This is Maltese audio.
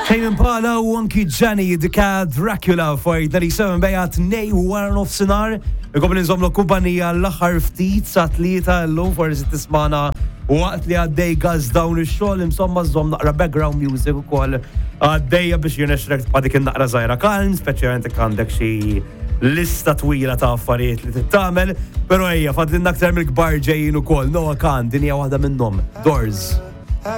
Tame Impala u anki Gianni Dika Dracula for 37 bejat nej u għar nofsinar. Ikom nżomlu kumpanija l-axar ftit sa' tlieta l-lum forsi tismana waqt li għaddej gaz dawn il-xol, insomma zom naqra background music u kol għaddejja biex jirnexrek pa dik naqra zaħira kalm, speċjalment għandek xi lista twila ta' affarijiet li tittamel, pero ejja fadlin aktar mill-kbar ġejjin ukoll, Noah Khan, dinja waħda minnhom, Doors.